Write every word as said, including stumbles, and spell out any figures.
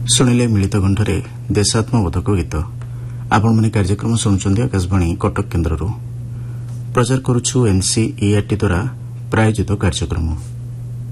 ଶୁଣିଲେ ମିଳିତ କଣ୍ଠରେ ଦେଶାତ୍ମବୋଧକ ଗୀତ। ଆପଣମାନେ କାର୍ଯ୍ୟକ୍ରମ ଶୁଣୁଛନ୍ତି ଆକାଶବାଣୀ କଟକ କେନ୍ଦ୍ରରୁ। ପ୍ରଚାର କରୁଛୁ ଏନ୍ସିଇଆରଟି ଦ୍ୱାରା ପ୍ରାୟୋଜିତ କାର୍ଯ୍ୟକ୍ରମ।